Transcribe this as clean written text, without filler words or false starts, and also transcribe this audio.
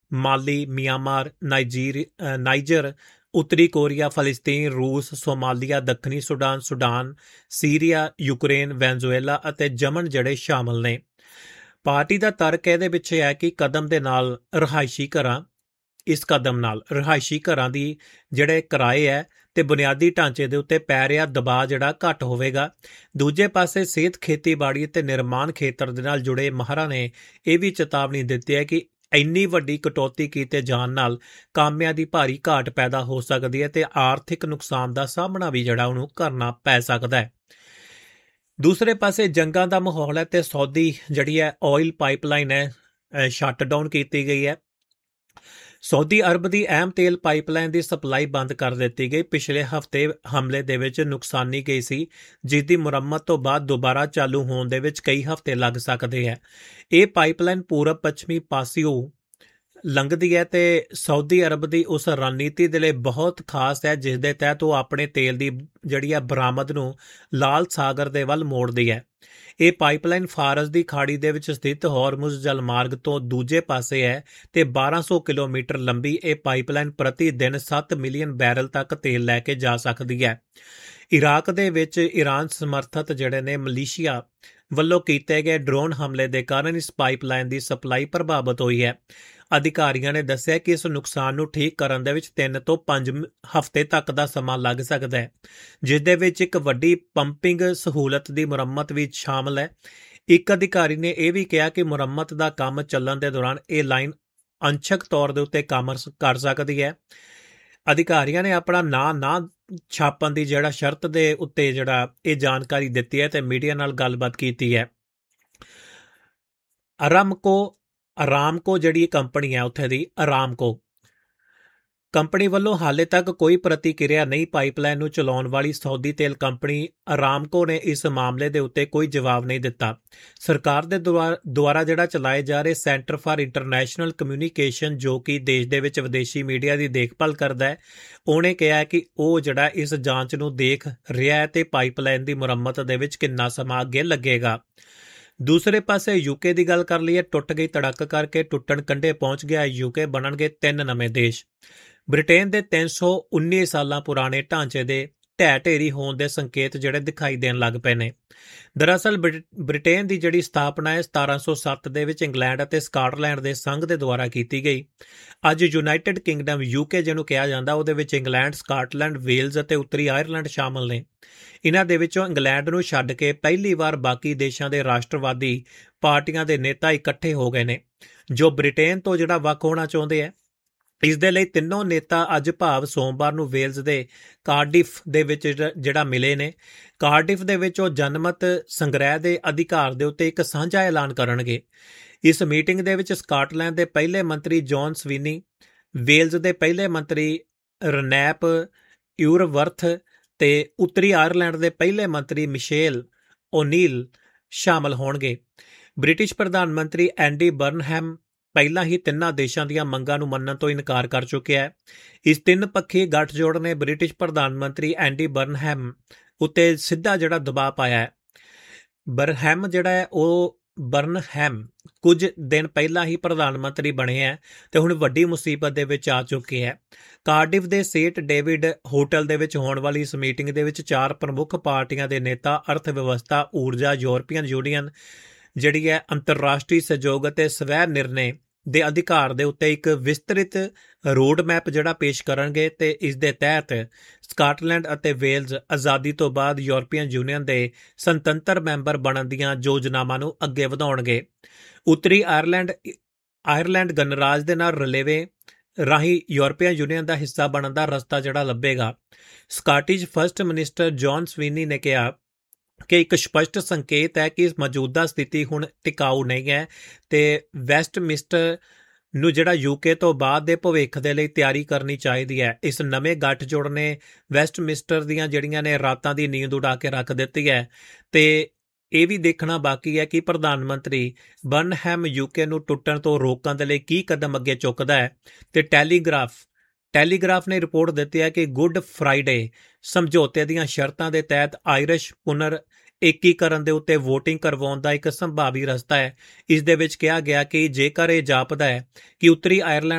ਮਾਲੀ, Myanmar, niger, ਉੱਤਰੀ Korea, ਫਲਸਤੀਨ, ਰੂਸ, ਸੋਮਾਲੀਆ, ਦੱਖਣੀ ਸੁਡਾਨ, ਸੀਰੀਆ, ਯੂਕਰੇਨ, ਵੈਨਜ਼ੂਏਲਾ ਅਤੇ ਯਮਨ ਜਿਹੜੇ ਸ਼ਾਮਲ ਨੇ। ਪਾਰਟੀ ਦਾ ਤਰਕ ਇਹਦੇ ਪਿੱਛੇ ਹੈ ਕਿ ਇਸ ਕਦਮ ਨਾਲ ਰਿਹਾਇਸ਼ੀ ਘਰਾਂ ਦੀ ਜਿਹੜੇ ਕਿਰਾਏ ਹੈ ਤੇ ਬੁਨਿਆਦੀ ਢਾਂਚੇ ਦੇ ਉੱਤੇ ਪੈ ਰਿਹਾ ਦਬਾਅ ਜਿਹੜਾ ਘੱਟ ਹੋਵੇਗਾ। ਦੂਜੇ ਪਾਸੇ ਸਿਹਤ, ਖੇਤੀਬਾੜੀ ਤੇ ਨਿਰਮਾਣ ਖੇਤਰ ਦੇ ਨਾਲ ਜੁੜੇ ਮਾਹਰਾਂ ਨੇ ਇਹ ਵੀ ਚੇਤਾਵਨੀ ਦਿੱਤੀ ਹੈ ਕਿ ਇੰਨੀ ਵੱਡੀ ਕਟੌਤੀ ਕੀਤੇ ਜਾਣ ਨਾਲ ਕਾਮਿਆਂ ਦੀ ਭਾਰੀ ਘਾਟ ਪੈਦਾ ਹੋ ਸਕਦੀ ਹੈ ਤੇ ਆਰਥਿਕ ਨੁਕਸਾਨ ਦਾ ਸਾਹਮਣਾ ਵੀ ਜਿਹੜਾ ਉਹਨੂੰ ਕਰਨਾ ਪੈ ਸਕਦਾ ਹੈ। ਦੂਸਰੇ ਪਾਸੇ ਜੰਗਾਂ ਦਾ ਮਾਹੌਲ ਹੈ ਤੇ ਸਊਦੀ ਜਿਹੜੀ ਹੈ ਆਇਲ ਪਾਈਪਲਾਈਨ ਹੈ ਸ਼ਟ ਡਾਊਨ ਕੀਤੀ ਗਈ ਹੈ। ਸਊਦੀ ਅਰਬ ਦੀ ਅਹਿਮ ਤੇਲ ਪਾਈਪਲਾਈਨ ਦੀ ਸਪਲਾਈ ਬੰਦ ਕਰ ਦਿੱਤੀ ਗਈ। ਪਿਛਲੇ ਹਫ਼ਤੇ ਹਮਲੇ ਦੇ ਵਿੱਚ ਨੁਕਸਾਨੀ ਗਈ ਸੀ, ਜਿਸ ਦੀ ਮੁਰੰਮਤ ਤੋਂ ਬਾਅਦ ਦੁਬਾਰਾ ਚਾਲੂ ਹੋਣ ਦੇ ਵਿੱਚ ਕਈ ਹਫ਼ਤੇ ਲੱਗ ਸਕਦੇ ਹੈ। ਇਹ ਪਾਈਪਲਾਈਨ ਪੂਰਬ ਪੱਛਮੀ ਪਾਸਿਓਂ ਲੰਘਦੀ ਹੈ ਤੇ ਸਊਦੀ ਅਰਬ ਦੀ ਉਸ ਰਣਨੀਤੀ ਦੇ ਲਈ ਬਹੁਤ ਖਾਸ ਹੈ, ਜਿਸ ਦੇ ਤਹਿਤ ਉਹ ਆਪਣੇ ਤੇਲ ਦੀ ਜਿਹੜੀ ਹੈ ਬਰਾਮਦ ਨੂੰ ਲਾਲ ਸਾਗਰ ਦੇ ਵੱਲ ਮੋੜਦੀ ਹੈ। ਇਹ ਪਾਈਪਲਾਈਨ ਫਾਰਸ ਦੀ ਖਾੜੀ ਦੇ ਵਿੱਚ ਸਥਿਤ ਹੌਰਮੁਜ਼ ਜਲਮਾਰਗ ਤੋਂ ਦੂਜੇ ਪਾਸੇ ਹੈ ਤੇ 1200 ਕਿਲੋਮੀਟਰ ਲੰਬੀ ਇਹ ਪਾਈਪਲਾਈਨ ਪ੍ਰਤੀ ਦਿਨ 7 ਮਿਲੀਅਨ ਬੈਰਲ ਤੱਕ ਤੇਲ ਲੈ ਕੇ ਜਾ ਸਕਦੀ ਹੈ। ਇਰਾਕ ਦੇ ਵਿੱਚ ਇਰਾਨ ਸਮਰਥਿਤ ਜਿਹੜੇ ਨੇ ਮਲੀਸ਼ੀਆ ਵੱਲੋਂ ਕੀਤੇ ਗਏ ਡਰੋਨ ਹਮਲੇ ਦੇ ਕਾਰਨ ਇਸ ਪਾਈਪਲਾਈਨ ਦੀ ਸਪਲਾਈ ਪ੍ਰਭਾਵਿਤ ਹੋਈ ਹੈ। ਅਧਿਕਾਰੀਆਂ ਨੇ ਦੱਸਿਆ ਕਿ ਇਸ ਨੁਕਸਾਨ ਨੂੰ ਠੀਕ ਕਰਨ ਦੇ ਵਿੱਚ 3 ਤੋਂ 5 ਹਫ਼ਤੇ ਤੱਕ ਦਾ ਸਮਾਂ ਲੱਗ ਸਕਦਾ ਹੈ, ਜਿਸ ਦੇ ਵਿੱਚ ਇੱਕ ਵੱਡੀ ਪੰਪਿੰਗ ਸਹੂਲਤ ਦੀ ਮੁਰੰਮਤ ਵੀ ਸ਼ਾਮਲ ਹੈ। ਇੱਕ ਅਧਿਕਾਰੀ ਨੇ ਇਹ ਵੀ ਕਿਹਾ ਕਿ ਮੁਰੰਮਤ ਦਾ ਕੰਮ ਚੱਲਣ ਦੇ ਦੌਰਾਨ ਇਹ ਲਾਈਨ ਅੰਸ਼ਕ ਤੌਰ ਦੇ ਉੱਤੇ ਕੰਮ ਕਰ ਸਕਦੀ ਹੈ। ਅਧਿਕਾਰੀਆਂ ਨੇ ਆਪਣਾ ਨਾਂ ਨਾ ਛਾਪਣ ਦੀ ਜਿਹੜਾ ਸ਼ਰਤ ਦੇ ਉੱਤੇ ਜਿਹੜਾ ਇਹ ਜਾਣਕਾਰੀ ਦਿੱਤੀ ਹੈ ਤੇ ਮੀਡੀਆ ਨਾਲ ਗੱਲਬਾਤ ਕੀਤੀ ਹੈ। ਅਰਾਮਕੋ ਜਿਹੜੀ ਕੰਪਨੀ ਹੈ ਉੱਥੇ ਦੀ ਅਰਾਮਕੋ ਕੰਪਨੀ ਵੱਲੋਂ ਹਾਲੇ ਤੱਕ ਕੋਈ ਪ੍ਰਤੀਕਿਰਿਆ ਨਹੀਂ। ਪਾਈਪਲਾਈਨ ਨੂੰ ਚਲਾਉਣ ਵਾਲੀ ਸਊਦੀ ਤੇਲ ਕੰਪਨੀ ਅਰਾਮਕੋ ਨੇ ਇਸ ਮਾਮਲੇ ਦੇ ਉੱਤੇ ਕੋਈ ਜਵਾਬ ਨਹੀਂ ਦਿੱਤਾ। ਸਰਕਾਰ ਦੇ ਦੁਆਰਾ ਜਿਹੜਾ ਚਲਾਏ ਜਾ ਰਹੇ ਸੈਂਟਰ ਫਾਰ ਇੰਟਰਨੈਸ਼ਨਲ ਕਮਿਊਨੀਕੇਸ਼ਨ, ਜੋ ਕਿ ਦੇਸ਼ ਦੇ ਵਿੱਚ ਵਿਦੇਸ਼ੀ ਮੀਡੀਆ ਦੀ ਦੇਖਭਾਲ ਕਰਦਾ ਹੈ, ਉਹਨੇ ਕਿਹਾ ਕਿ ਉਹ ਜਿਹੜਾ ਇਸ ਜਾਂਚ ਨੂੰ ਦੇਖ ਰਿਹਾ ਹੈ ਤੇ ਪਾਈਪਲਾਈਨ ਦੀ ਮੁਰੰਮਤ ਦੇ ਵਿੱਚ ਕਿੰਨਾ ਸਮਾਂ ਅੱਗੇ ਲੱਗੇਗਾ। ਦੂਸਰੇ ਪਾਸੇ ਯੂਕੇ ਦੀ ਗੱਲ ਕਰ ਲਈਏ। ਟੁੱਟ ਗਈ ਧੜਕ ਕਰਕੇ ਟੁੱਟਣ ਕੰਢੇ ਪਹੁੰਚ ਗਿਆ ਯੂਕੇ, ਬਣਨਗੇ 3 ਨਵੇਂ ਦੇਸ਼। ਬ੍ਰਿਟੇਨ ਦੇ 319 ਸਾਲਾਂ ਪੁਰਾਣੇ ਢਾਂਚੇ ਦੇ ਢਹਿ ਢੇਰੀ ਹੋਣ ਦੇ ਸੰਕੇਤ ਜਿਹੜੇ ਦਿਖਾਈ ਦੇਣ ਲੱਗ ਪਏ ਨੇ। ਦਰਅਸਲ ਬ੍ਰਿਟੇਨ ਦੀ ਜਿਹੜੀ ਸਥਾਪਨਾ ਹੈ 1707 ਦੇ ਵਿੱਚ ਇੰਗਲੈਂਡ ਅਤੇ ਸਕਾਟਲੈਂਡ ਦੇ ਸੰਘ ਦੇ ਦੁਆਰਾ ਕੀਤੀ ਗਈ। ਅੱਜ ਯੂਨਾਈਟਿਡ ਕਿੰਗਡਮ ਯੂਕੇ ਜਿਹਨੂੰ ਕਿਹਾ ਜਾਂਦਾ, ਉਹਦੇ ਵਿੱਚ ਇੰਗਲੈਂਡ, ਸਕਾਟਲੈਂਡ, ਵੇਲਜ਼ ਅਤੇ ਉੱਤਰੀ ਆਇਰਲੈਂਡ ਸ਼ਾਮਲ ਨੇ। ਇਹਨਾਂ ਦੇ ਵਿੱਚੋਂ ਇੰਗਲੈਂਡ ਨੂੰ ਛੱਡ ਕੇ ਪਹਿਲੀ ਵਾਰ ਬਾਕੀ ਦੇਸ਼ਾਂ ਦੇ ਰਾਸ਼ਟਰਵਾਦੀ ਪਾਰਟੀਆਂ ਦੇ ਨੇਤਾ ਇਕੱਠੇ ਹੋ ਗਏ ਨੇ, ਜੋ ਬ੍ਰਿਟੇਨ ਤੋਂ ਜਿਹੜਾ ਵੱਖ ਹੋਣਾ ਚਾਹੁੰਦੇ ਹੈ। ਇਸ ਦੇ ਲਈ ਤਿੰਨੋਂ ਨੇਤਾ ਅੱਜ ਭਾਵ ਸੋਮਵਾਰ ਨੂੰ ਵੇਲਜ਼ ਦੇ ਕਾਰਡਿਫ ਦੇ ਵਿੱਚ ਜਿਹੜਾ ਮਿਲੇ ਨੇ। ਕਾਰਡਿਫ ਦੇ ਵਿੱਚ ਉਹ ਜਨਮਤ ਸੰਗ੍ਰਹਿ ਦੇ ਅਧਿਕਾਰ ਦੇ ਉੱਤੇ ਇੱਕ ਸਾਂਝਾ ਐਲਾਨ ਕਰਨਗੇ। ਇਸ ਮੀਟਿੰਗ ਦੇ ਵਿੱਚ ਸਕਾਟਲੈਂਡ ਦੇ ਪਹਿਲੇ ਮੰਤਰੀ ਜੌਨ ਸਵੀਨੀ, ਵੇਲਜ਼ ਦੇ ਪਹਿਲੇ ਮੰਤਰੀ ਰਨੈਪ ਇਊਰਵਰਥ ਤੇ ਉੱਤਰੀ ਆਇਰਲੈਂਡ ਦੇ ਪਹਿਲੇ ਮੰਤਰੀ ਮਿਸ਼ੇਲ ਓਨੀਲ ਸ਼ਾਮਲ ਹੋਣਗੇ। ਬ੍ਰਿਟਿਸ਼ ਪ੍ਰਧਾਨ ਮੰਤਰੀ ਐਂਡੀ ਬਰਨਹੈਮ ਪਹਿਲਾਂ ਹੀ ਤਿੰਨਾਂ ਦੇਸ਼ਾਂ ਦੀਆਂ ਮੰਗਾਂ ਨੂੰ ਮੰਨਣ ਤੋਂ ਇਨਕਾਰ ਕਰ ਚੁੱਕਿਆ ਹੈ। ਇਸ 3 ਪੱਖੀ ਗੱਠਜੋੜ ਨੇ ਬ੍ਰਿਟਿਸ਼ ਪ੍ਰਧਾਨ ਮੰਤਰੀ ਐਂਡੀ ਬਰਨਹੈਮ ਉੱਤੇ ਸਿੱਧਾ ਜਿਹੜਾ ਦਬਾਅ ਪਾਇਆ ਹੈ। ਬਰਨਹੈਮ ਕੁਝ ਦਿਨ ਪਹਿਲਾਂ ਹੀ ਪ੍ਰਧਾਨ ਮੰਤਰੀ ਬਣੇ ਹੈ ਤੇ ਹੁਣ ਵੱਡੀ ਮੁਸੀਬਤ ਦੇ ਵਿੱਚ ਆ ਚੁੱਕੇ ਹੈ। ਕਾਰਡਿਫ ਦੇ ਸੇਂਟ ਡੇਵਿਡ ਹੋਟਲ ਦੇ ਵਿੱਚ ਹੋਣ ਵਾਲੀ ਇਸ ਮੀਟਿੰਗ ਦੇ ਵਿੱਚ 4 ਪ੍ਰਮੁੱਖ ਪਾਰਟੀਆਂ ਦੇ ਨੇਤਾ ਅਰਥ ਵਿਵਸਥਾ, ਊਰਜਾ, ਯੂਰਪੀਅਨ ਯੂਨੀਅਨ ਜਿਹੜੀ ਹੈ ਅੰਤਰਰਾਸ਼ਟਰੀ ਸਹਿਯੋਗ ਅਤੇ ਸਵੈ ਨਿਰਣੇ ਦੇ ਅਧਿਕਾਰ ਦੇ ਉੱਤੇ ਇੱਕ ਵਿਸਤ੍ਰਿਤ ਰੋਡ ਮੈਪ ਜਿਹੜਾ ਪੇਸ਼ ਕਰਨਗੇ ਤੇ ਇਸ ਦੇ ਤਹਿਤ ਸਕਾਟਲੈਂਡ ਅਤੇ ਵੇਲਜ਼ ਆਜ਼ਾਦੀ ਤੋਂ ਬਾਅਦ ਯੂਰਪੀਅਨ ਯੂਨੀਅਨ ਦੇ ਸੁਤੰਤਰ ਮੈਂਬਰ ਬਣਨ ਦੀਆਂ ਯੋਜਨਾਵਾਂ ਨੂੰ ਅੱਗੇ ਵਧਾਉਣਗੇ। ਉੱਤਰੀ ਆਇਰਲੈਂਡ ਗਣਰਾਜ ਦੇ ਨਾਲ ਰਲੇਵੇਂ ਰਾਹੀਂ ਯੂਰਪੀਅਨ ਯੂਨੀਅਨ ਦਾ ਹਿੱਸਾ ਬਣਨ ਦਾ ਰਸਤਾ ਜਿਹੜਾ ਲੱਭੇਗਾ। ਸਕਾਟਿਸ਼ ਫਸਟ ਮਿਨਿਸਟਰ ਜੌਨ ਸਵੀਨੀ ਨੇ ਕਿਹਾ ਕਿ ਇੱਕ ਸਪਸ਼ਟ ਸੰਕੇਤ ਹੈ ਕਿ ਮੌਜੂਦਾ ਸਥਿਤੀ ਹੁਣ ਟਿਕਾਊ ਨਹੀਂ ਹੈ ਤੇ ਵੈਸਟਮਿੰਸਟਰ ਨੂੰ ਜਿਹੜਾ ਯੂਕੇ ਤੋਂ ਬਾਅਦ ਦੇ ਭਵਿੱਖ ਦੇ ਲਈ ਤਿਆਰੀ ਕਰਨੀ ਚਾਹੀਦੀ ਹੈ। ਇਸ ਨਵੇਂ ਗੱਠਜੋੜ ਨੇ ਵੈਸਟਮਿੰਸਟਰ ਦੀਆਂ ਜਿਹੜੀਆਂ ਨੇ ਰਾਤਾਂ ਦੀ ਨੀਂਦ ਉਡਾ ਕੇ ਰੱਖ ਦਿੱਤੀ ਹੈ ਤੇ ਇਹ ਵੀ ਦੇਖਣਾ ਬਾਕੀ ਹੈ ਕਿ ਪ੍ਰਧਾਨ ਮੰਤਰੀ ਬਰਨਹੈਮ ਯੂਕੇ ਨੂੰ ਟੁੱਟਣ ਤੋਂ ਰੋਕਣ ਦੇ ਲਈ ਕੀ ਕਦਮ ਅੱਗੇ ਚੁੱਕਦਾ ਹੈ। ਤੇ ਟੈਲੀਗ੍ਰਾਫ ਨੇ ਰਿਪੋਰਟ ਦਿੱਤੀ ਹੈ ਕਿ ਗੁੱਡ ਫਰਾਈਡੇ ਸਮਝੌਤੇ ਦੀਆਂ ਸ਼ਰਤਾਂ ਦੇ ਤਹਿਤ ਆਇਰਿਸ਼ ਪੁਨਰ ਏਕੀਕਰਨ ਦੇ ਉੱਤੇ ਵੋਟਿੰਗ ਕਰਵਾਉਣ ਦਾ ਇੱਕ ਸੰਭਾਵੀ ਰਸਤਾ ਹੈ। ਇਸ ਦੇ ਵਿੱਚ ਕਿਹਾ ਗਿਆ ਕਿ ਜੇਕਰ ਇਹ ਜਾਪਦਾ ਹੈ ਕਿ ਉੱਤਰੀ ਆਇਰਲੈਂਡ